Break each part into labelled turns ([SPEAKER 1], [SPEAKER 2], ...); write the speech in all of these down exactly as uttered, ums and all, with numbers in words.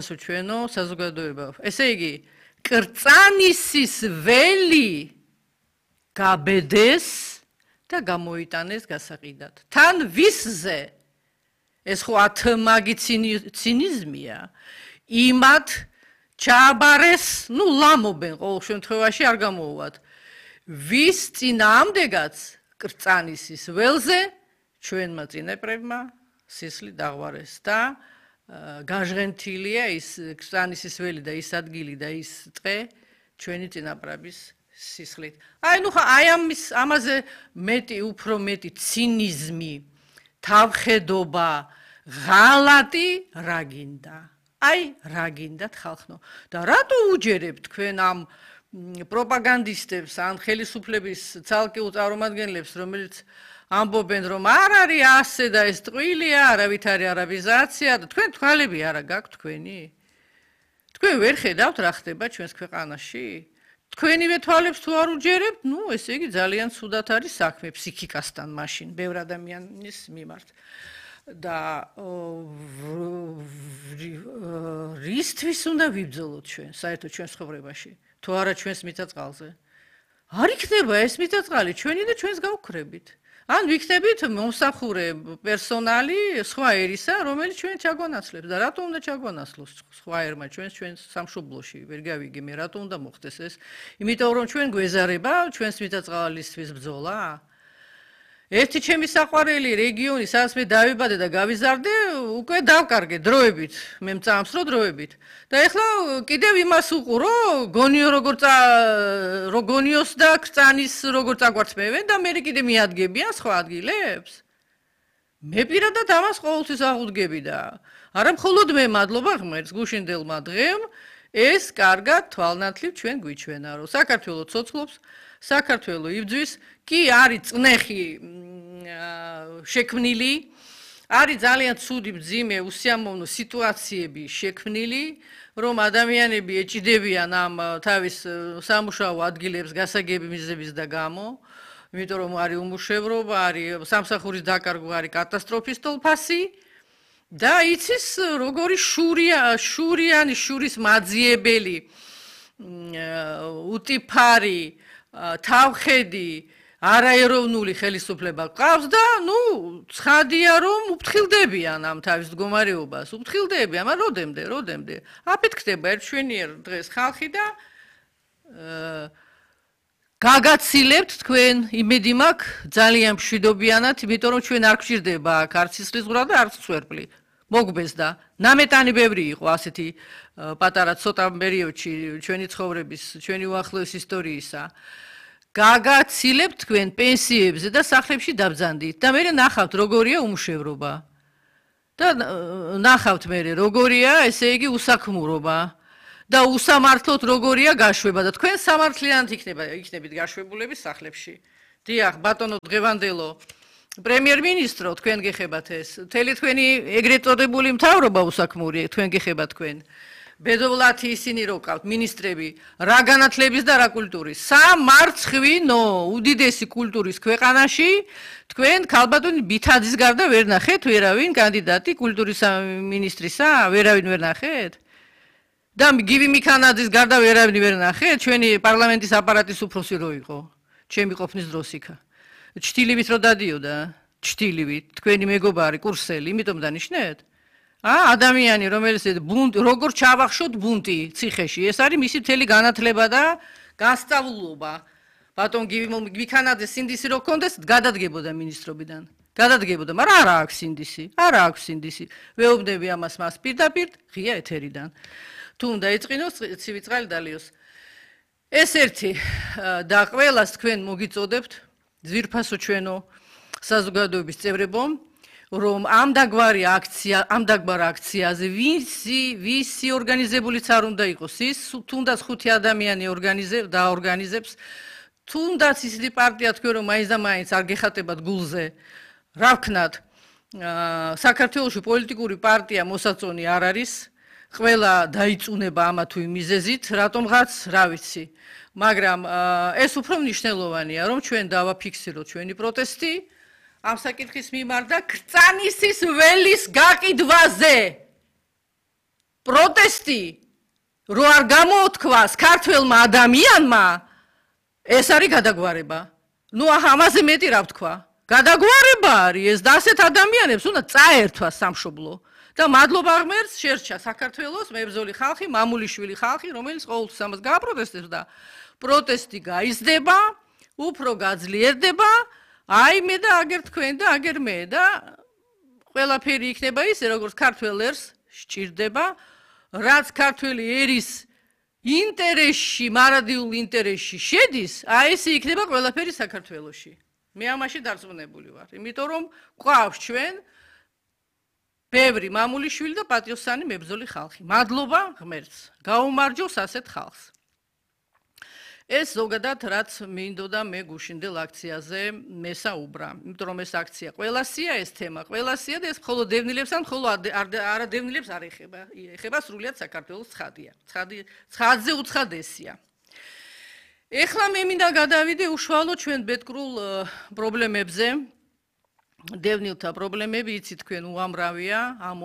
[SPEAKER 1] ძვირფასო ჩვენო საზოგადოება. ესე იგი, კრწანისის ველი გაბედეს და გამოიტანეს გასაყიდად. თან ვისზე ეს ხო ათმაგი ცინიზმია. იმათ ჩააბარეს, ნუ ლამობენ ყოველ შემთხვევაში არ გამოუვათ. ვის წინააღმდეგაც კრწანისის ველზე ჩვენმა წინაპრებმა სისხლი დაღვარეს და გაჟღენთილია ის კრწანისის ველი და ის ადგილი და ის ტყე ჩვენი წინაპრების სისხლით. აი ნუ ხა აი ამის ამაზე მეტი უფრო მეტი ცინიზმი, თავხედობა, ღალატი რა გინდა? აი რა გინდათ ხალხო? და რატო უჯერებთ თქვენ ამ პროპაგანდისტებს ან ხელისუფლების ცალკეულ წარმომადგენლებს, რომელიც ამბობენ რომ არ არის ასე და ეს ტყუილია, არავითარი არაბიზაცია და თქვენ თვალები არა გაქვთ თქვენი? თქვენ ვერ ხედავთ რა ხდება ჩვენს ქვეყანაში? თქვენივე თვალებს თუ არ უჯერებთ, ნუ ესე იგი ძალიან ცუდად არის საქმე ფსიქიკასთან მაშინ ბევრ ადამიანის მიმართ. და რისთვის უნდა ვიბრძოლოთ ჩვენ საერთოდ ჩვენს ცხოვრებაში? თუ არა ჩვენს მიწა-წყალზე? არ იქნება ეს მიწა-წყალი ჩვენი და ჩვენს გავუქრებით. ან ვიქნებით მომსახურე პერსონალი სხვა ერისა, რომელიც ჩვენ ჩაგვანაცლებს და რატო უნდა ჩაგვანაცლოს სხვა ერმა ჩვენს ჩვენს სამშობლოში? ვერ გავიგე მე რატო უნდა მოხდეს ეს? იმიტომ რომ ჩვენ გვეზარება ჩვენს მიწა-წყალისთვის ბრძოლა? ერთი ჩემი საყვარელი რეგიონი, სადაც მე დავიბადე და გავიზარდე, უკვე დავკარგე დროებით, მე მწამს რო დროებით. და ეხლა კიდევ იმას უყურო, გონიო როგორ წა რო გონიოს და კრწანის როგორ წაგვართმევენ და მე კიდე მიადგებიან სხვა ადგილებს. მე პირადად ამას ყოველთვის აღუდგები და არა მხოლოდ მე მადლობა ღმერთს გუშინდელმა დღემ ეს კარგად თვალნათლივ ჩვენ გვიჩვენა, რომ საქართველო ცოცხლობს, საქართველო იბძვის, კი არის წნეხი შექმნილი, არის ძალიან ცუდი მძიმე უსიამოვნო სიტუაციები შექმნილი, რომ ადამიანები ეჭიდებიან ამ თავის სამუშაო ადგილებს გასაგები მიზების და გამო, იმიტომ რომ არის უმუშევრობა, არის სამსახურის დაკარგვა, არის კატასტროფის თოლფასი და იცის როგორი შურია, შურიანი, შურის მაძიებელი, უტიფარი, თავხედი არაეროვნული ხელისუფლება ყავს და ნუ ცხადია რომ უფრთხილდებიან ამ თავის მდგომარეობას, უფრთხილდებიან, მაგრამ როდემდე, როდემდე? აფეთქდება ერთშვენიერ დღეს ხალხი და გაგაცილებთ თქვენ, იმედი მაქვს ძალიან მშვიდობიანად, იმიტომ რომ ჩვენ არ გვჭირდება აქ არც სისხლისღვრა და არც სვერპლი. მოგბეზდა. ნამეტანი ბევრი იყო ასეთი პატარა ცოტა პერიოდში ჩვენი ცხოვრების, ჩვენი უახლოეს ისტორიისა. გაგაცილებთ თქვენ პენსიებზე და სახლებში დაბრძანდით და მე ნახავთ როგორია უმუშევრობა. და ნახავთ მე როგორია, ესე იგი უსაქმურობა. და უსამართლოდ როგორია გაშვება და თქვენ სამართლიანად იქნება, იქნებით გაშვებულები სახლებში. დიახ, ბატონო დღევანდელო პრემიერ-მინისტრო, თქვენ გეხებათ ეს. მთელი თქვენი ეგრეთ წოდებული მთავრობა უსაქმურია, თქვენ გეხებათ თქვენ. ბედოვლათი ისინი რო ყავთ მინისტრები, რა განათლების და რა კულტურის. სამარცხვინო, უდიდესი კულტურის ქვეყანაში თქვენ ქალბატონი ბითაძის გარდა ვერ ნახეთ ვერავინ კანდიდატი კულტურის მინისტრისა, ვერავინ ვერ ნახეთ? და გივი მიქანაძის გარდა ვერავინ ვერ ნახეთ? ჩვენი პარლამენტის აპარატის უფროსი რო იყო, ჩემი ყოფნის დროს იქა. ჩtildeებით რო დადიოდა, ჩtildeებით, თქვენი მეგობარი კურსელი, იმიტომ დანიშნეთ? ა ადამიანი რომელიც ბუნტი როგორ ჩავახშოთ ბუნტი ციხეში, ეს არის მისი მთელი განათლება და გასწავლობა. ბატონ გივი მიქანაძეს სინდისი რო ქონდეს, გადადგებოდა მინისტრობიდან. გადადგებოდა, მაგრამ არა აქვს სინდისი, არა აქვს სინდისი. ვეუბნები ამას მას პირდაპირ ღია ეთერიდან. თუ უნდა ეწყინოს, ცივი წყალი დალიოს. ეს ერთი და ყველას თქვენ მოგიწოდებთ ძვირფასო ჩვენო საზოგადოების წევრებო, რომ ამ დაგვარი აქცია, ამ დაგვარ აქციაზე ვისი, ვისი ორგანიზებულიც არ უნდა იყოს ის, თუნდაც ხუთი ადამიანი ორგანიზებს და ორგანიზებს, თუნდაც ისეთი პარტია თქვენ რომ მაინც და მაინც არ გეხატებათ გულზე, რა ვქნათ, საქართველოში პოლიტიკური პარტია მოსაწონი არ არის, ყველა დაიწუნება ამა თუ იმ მიზეზით, რატომღაც რა ვიცი. მაგრამ ეს უფრო მნიშვნელოვანია, რომ ჩვენ დავაფიქსიროთ ჩვენი პროტესტი ამ საკითხის მიმართ და კრწანისის ველის გაყიდვაზე. პროტესტი რო არ გამოთქვას ქართველმა ადამიანმა ეს არის გადაგვარება. ნუ ამაზე მეტი რა ვთქვა. გადაგვარება არის ეს და ასეთ ადამიანებს უნდა წაერთვა სამშობლო. და მადლობა ღმერთს შერჩა საქართველოს მებრძოლი ხალხი, მამულიშვილი ხალხი, რომელიც ყოველთვის ამას გააპროტესტებს და პროტესტი გაიზრდება, უფრო გაძლიერდება, აი მე და აგერ თქვენ და აგერ მე და ყველაფერი იქნება ისე, როგორც ქართველ ერს სჭირდება, რაც ქართველი ერის ინტერესში, მარადიულ ინტერესში შედის, აი ესე იქნება ყველაფერი საქართველოში. მე ამაში დარწმუნებული ვარ, იმიტომ რომ გვყავს ჩვენ ბევრი მამულიშვილი და პატიოსანი მებრძოლი ხალხი. მადლობა ღმერთს. გაუმარჯოს ასეთ ხალხს. ეს ზოგადად რაც მინდოდა მე გუშინდელ აქციაზე მესაუბრა, იმიტომ რომ ეს აქცია ყველასია ეს თემა, ყველასია და ეს მხოლოდ დევნილებს ან მხოლოდ არა დევნილებს არ ეხება, ეხება სრულიად საქართველოს ცხადია. ცხადი ცხადზე უცხადესია. ეხლა მე მინდა გადავიდე უშუალოდ ჩვენ ბედკრულ პრობლემებზე. დევნილთა პრობლემები იცით თქვენ უამრავია,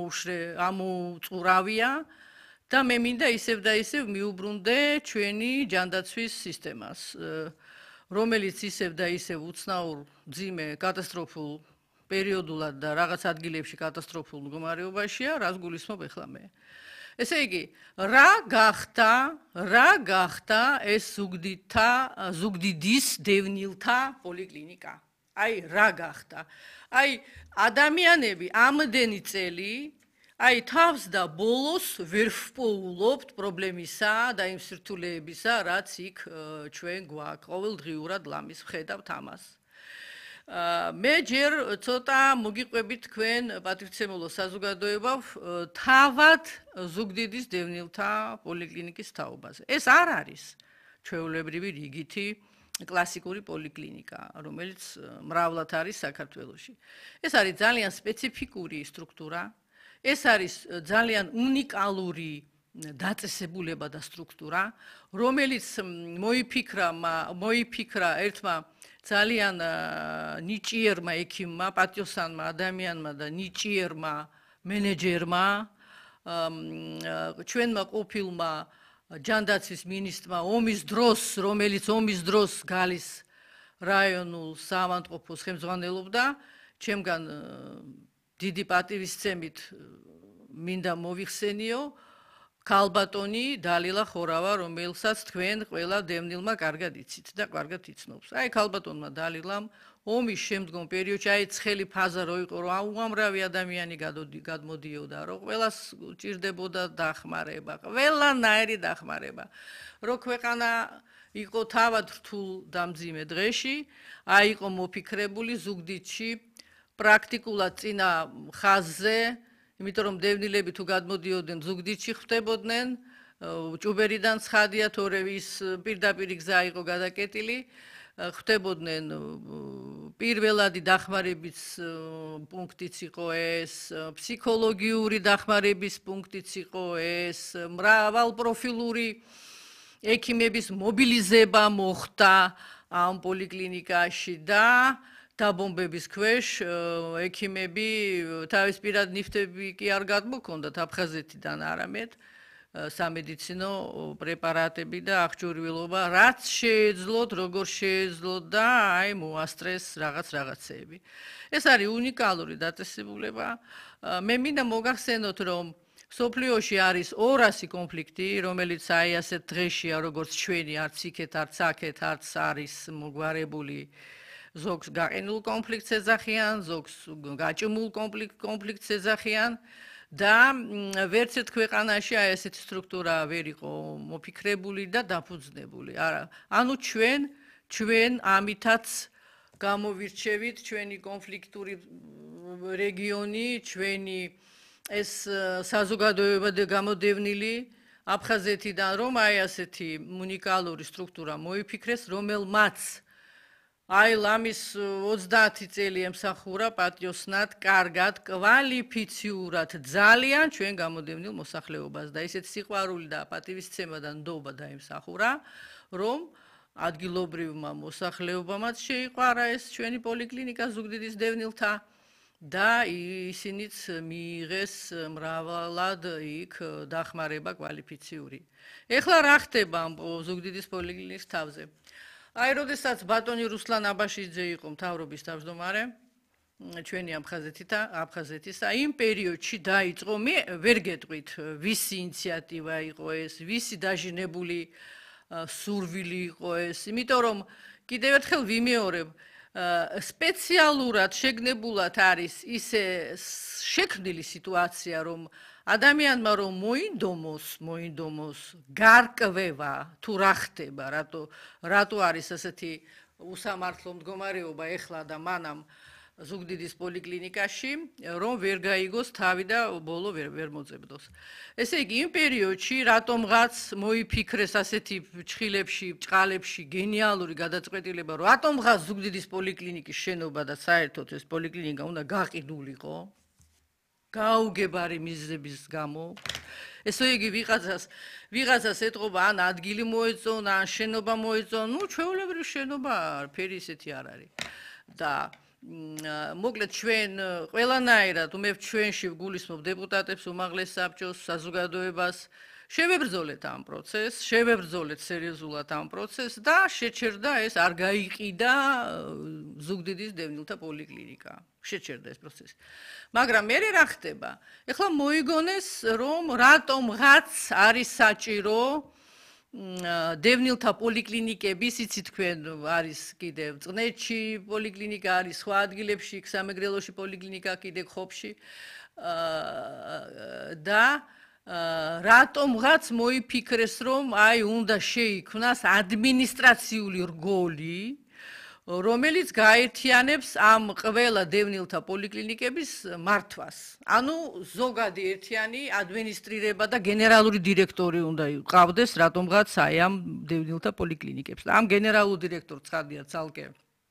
[SPEAKER 1] ამოუწურავია და მე მინდა ისევ და ისევ მიუბრუნდე ჩვენი ჯანდაცვის სისტემას, რომელიც ისევ და ისევ უცნაურ, ძიმე, კატასტროფულ პერიოდულად და რაღაც ადგილებში კატასტროფულ მდგომარეობაშია, რას გულისხმობ ეხლა მე. ესე იგი, რა გახდა, რა გახდა ეს ზუგდიდთა, ზუგდიდის დევნილთა პოლიკლინიკა? აი, რა გახდა? აი, ადამიანები ამდენი წელი აი თავს და ბოლოს ვერ ვპოულობთ პრობლემისა და იმ სირთულეებისა, რაც იქ ჩვენ გვაქვს, ყოველდღიურად ლამის ვხედავთ ამას. მე ჯერ ცოტა მოგიყვებით თქვენ პატივცემულო საზოგადოება თავად ზუგდიდის დევნილთა პოლიკლინიკის თაობაზე. ეს არ არის ჩვეულებრივი რიგითი კლასიკური პოლიკლინიკა, რომელიც მრავლად არის საქართველოში. ეს არის ძალიან სპეციფიკური სტრუქტურა. ეს არის ძალიან უნიკალური დაწესებულება და სტრუქტურა, რომელიც მოიფიქრა, მოიფიქრა ერთმა ძალიან ნიჭიერმა ექიმმა, პატიოსანმა ადამიანმა და ნიჭიერმა მენეჯერმა, ჩვენმა ყოფილმა ჯანდაცვის მინისტრმა ომის დროს, რომელიც ომის დროს გალის რაიონულ საავადმყოფოს ხელმძღვანელობდა, ჩემგან დიდი პატივისცემით მინდა მოვიხსენიო ქალბატონი დალილა ხორავა, რომელსაც თქვენ ყველა დევნილმა კარგად იცით და კარგად იცნობს. აი ქალბატონმა დალილამ ომის შემდგომ პერიოდში აი ცხელი ფაზა რო იყო, რომ უამრავი ადამიანი გადმოდიოდა, რომ ყველას ჭირდებოდა დახმარება, ყველანაირი დახმარება. რო ქვეყანა იყო თავად რთულ და მძიმე დღეში, აი იყო მოფიქრებული ზუგდიდში პრაქტიკულად წინა ხაზზე, იმიტომ რომ დევნილები თუ გადმოდიოდნენ ზუგდიდში ხვდებოდნენ, ჭუბერიდან ცხადია თორევის პირდაპირ გზა იყო გადაკეტილი, ხვდებოდნენ პირველადი დახმარების პუნქტიც იყო ეს, ფსიქოლოგიური დახმარების პუნქტიც იყო ეს, მრავალპროფილური ექიმების მობილიზება მოხდა ამ პოლიკლინიკაში და დაბომბების ქვეშ ექიმები თავის პირად ნიფტები კი არ გადმოქონდათ აფხაზეთიდან არამედ სამედიცინო პრეპარატები და აღჭურვილობა, რაც შეეძლოთ, როგორ შეეძლოთ და აი მოასწრეს რაღაც რაღაცეები. ეს არის უნიკალური დაწესებულება. მე მინდა მოგახსენოთ, რომ სოფლიოში არის ორასი კონფლიქტი, რომელიც აი ასეთ დღეშია, როგორც ჩვენი, არც იქეთ, არც აქეთ, არც არის მოგვარებული. ზოგს გაყინულ კონფლიქტს ეძახიან, ზოგს გაჭიმულ კონფლიქტს ეძახიან და ვერც ერთ ქვეყანაში აი ესეთი სტრუქტურა ვერ იყო მოფიქრებული და დაფუძნებული. არა, ანუ ჩვენ ჩვენ ამითაც გამოვირჩევით ჩვენი კონფლიქტური რეგიონი, ჩვენი ეს საზოგადოება და გამოდევნილი აფხაზეთიდან, რომ აი ასეთი უნიკალური სტრუქტურა მოიფიქრეს, რომელმაც აი ლამის ოცდაათი წელი ემსახურა პატიოსნად, კარგად, კვალიფიციურად ძალიან ჩვენ გამოდევნილ მოსახლეობას და ისეთ სიყვარული და პატივისცემა და ნდობა დაემსახურა, რომ ადგილობრივმა მოსახლეობამაც შეიყვარა ეს ჩვენი პოლიკლინიკა ზუგდიდის დევნილთა და ისინიც მიიღეს მრავალად იქ დახმარება კვალიფიციური. ეხლა რა ხდება ამ ზუგდიდის პოლიკლინიკის თავზე? აი, როდესაც ბატონი რუსლან აბაშიძე იყო მთავრობის თავმჯდომარე, ჩვენი აფხაზეთითა, აფხაზეთისა, იმ პერიოდში დაიწყო, მე ვერ გეტყვით, ვისი ინიციატივა იყო ეს, ვისი დაჟინებული სურვილი იყო ეს, იმიტომ რომ კიდევ ერთხელ ვიმეორებ, სპეციალურად შეგნებულად არის ისე შექმნილი სიტუაცია, რომ ადამიანმა რომ მოინდომოს, მოინდომოს გარკვევა თუ რა ხდება, რატო რატო არის ასეთი უსამართლო მდგომარეობა ეხლა და მანამ ზუგდიდის პოლიკლინიკაში, რომ ვერ გაიგოს თავი და ბოლო ვერ ვერ მოძებნოს. ესე იგი, იმ პერიოდში რატომღაც მოიფიქრეს ასეთი ჭხილებში, ჭყალებში გენიალური გადაწყვეტილება, რომ რატომღაც ზუგდიდის პოლიკლინიკის შენობა და საერთოდ ეს პოლიკლინიკა უნდა გაყიდულიყო, გაუგებარი მიზეზების გამო. ესე იგი, ვიღაცას ვიღაცას ეთყობა ან ადგილი მოეწონა, ან შენობა მოეწონა, ნუ ჩვეულებრივი შენობა ფერი ისეთი არ არის. და მოკლედ ჩვენ ყველანაირად უმევ ჩვენში ვგულისხმობ დეპუტატებს, უმაღლეს საბჭოს, საზოგადოებას, შევებრძოლეთ ამ პროცესს, შევებრძოლეთ სერიოზულად ამ პროცესს და შეჩერდა ეს არ გაიყიდა ზუგდიდის დევნილთა პოლიკლინიკა. შეჩერდა ეს პროცესი. მაგრამ მე რა ხდება? ეხლა მოიგონეს, რომ რატომღაც არის საჭირო დევნილთა პოლიკლინიკების, იცით თქვენ, არის კიდევ წყნეთში პოლიკლინიკა, არის სხვა ადგილებში, სამეგრელოში პოლიკლინიკა, კიდევ ხობში და რატომღაც მოიფიქრეს, რომ აი უნდა შეიქმნას ადმინისტრაციული რგოლი, რომელიც გაერთიანებს ამ ყველა დევნილთა პოლიკლინიკების მართვას. ანუ ზოგადი ერთიანი ადმინისტრირება და გენერალური დირექტორი უნდა იყავდეს, რატომღაც აი ამ დევნილთა პოლიკლინიკებს. ამ გენერალურ დირექტორს ცხადია ცალკე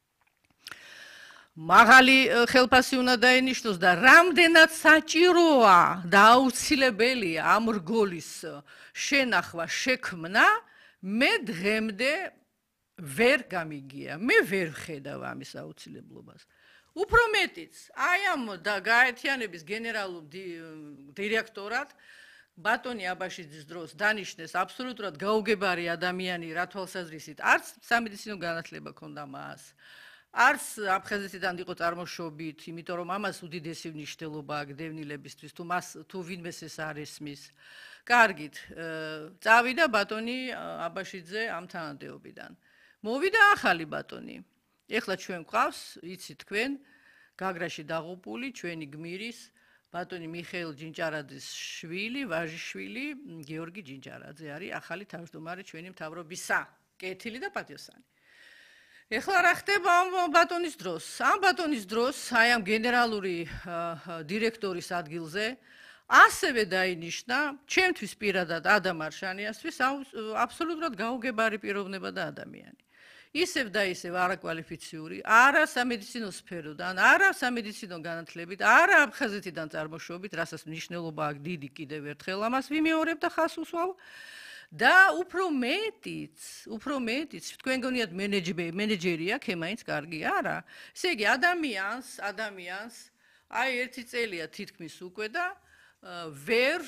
[SPEAKER 1] მაღალი ხელფასი უნდა დაენიშნოს და რამდენად საჭიროა და აუცილებელია ამ რგოლის შენახვა, შექმნა, მე დღემდე ვერ გამიგია, მე ვერ ვხედავ ამის აუცილებლობას. უფრო მეტიც, აი ამ და გაერთიანების გენერალურ დირექტორად ბატონი აბაშიძის დროს დანიშნეს აბსოლუტურად გაუგებარი ადამიანი რა თვალსაზრისით, არც სამედიცინო განათლება ჰქონდა მას, არც აფხაზეთიდან იყო წარმოშობით, იმიტომ რომ ამას უდიდესი მნიშვნელობა აქვს დევნილებისთვის, თუ მას თუ ვინმეს ეს არ ესმის. კარგით, წავიდა ბატონი აბაშიძე ამ თანამდებობიდან. მოვიდა ახალი ბატონი. ეხლა ჩვენ გვყავს, იცით თქვენ, გაგრაში დაღუპული ჩვენი გმირის ბატონი მიხეილ ჯინჭარაძის შვილი, ვაჟიშვილი, გიორგი ჯინჭარაძე არის ახალი თავმჯდომარე ჩვენი მთავრობისა, კეთილი და პატიოსანი. ეხლა რა ხდება ამ ბატონის დროს? ამ ბატონის დროს, აი ამ გენერალური დირექტორის ადგილზე ასევე დაინიშნა ჩემთვის პირადად ადამ არშანიასთვის აბსოლუტურად გაუგებარი პიროვნება და ადამიანი. ისევ და ისევ არაკვალიფიციური, არა სამედიცინო სფეროდან, არა სამედიცინო განათლებით, არა აფხაზეთიდან წარმოშობით, რასაც მნიშვნელობა აქვს დიდი კიდევ ერთხელ ამას ვიმეორებ და ხას უსვავ. და უფრო მეტიც, უფრო მეტიც, თქვენ გონიათ მენეჯერი აქვს, ემაინც კარგი არა. ესე იგი, ადამიანს, ადამიანს, აი ერთი წელია თითქმის უკვე და ვერ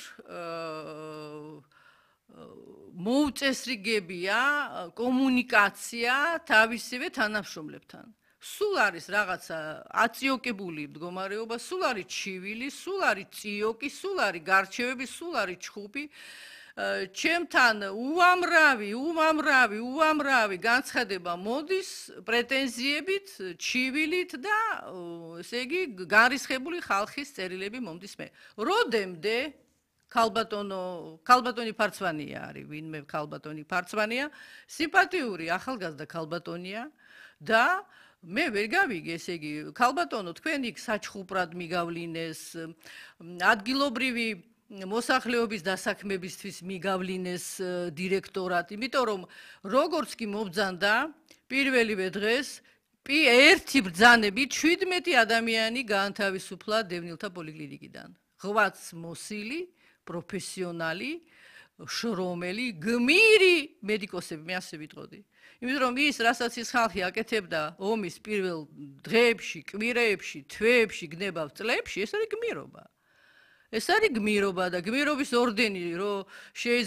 [SPEAKER 1] მოუწესრიგებია კომუნიკაცია თავისივე თანამშრომლებთან. სულ არის რაღაცა აწიოკებული მდგომარეობა, სულ არის ჩივილი, სულ არის წიოკი, სულ არის გარჩევები, სულ არის ჩხუბი. ჩემთან უამრავი, უამრავი, უამრავი განცხადება მოდის პრეტენზიებით, ჩივილით და ესე იგი გარისხებული ხალხის წერილები მომდის მე. როდემდე ქალბატონო, ქალბატონი ფარცვანია არის, ვინმე ქალბატონი ფარცვანია, სიმპათიური ახალგაზრდა ქალბატონია და მე ვერ გავიგე, ესე იგი, ქალბატონო, თქვენ იქ საჩხუპრად მიგავლინეს, ადგილობრივი მოსახლეობის დასაქმებისთვის მიგავლინეს დირექტორად, იმიტომ რომ როგორც კი მობძანდა პირველივე დღეს ერთი ბრძანებით შვიდმეტი ადამიანი გაანთავისუფლა დევნილთა პოლიკლინიკიდან. ღვაწ მოსილი, პროფესიონალი, შრომელი, გმირი მედიკოსები, მე ასე ვიტყოდი. იმიტომ რომ ის, რასაც ის ხალხი აკეთებდა ომის პირველ დღეებში, კვირეებში, თვეებში, გნებავ წლებში, ეს არის გმირობა. ეს არის გმირობა და გმირობის ორდენი, რომ შეიძლება